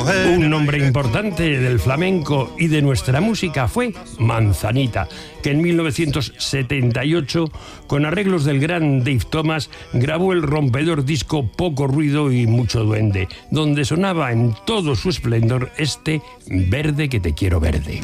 Un nombre importante del flamenco y de nuestra música fue Manzanita, que en 1978, con arreglos del gran Dave Thomas, grabó el rompedor disco Poco ruido y mucho duende, donde sonaba en todo su esplendor este Verde que te quiero verde.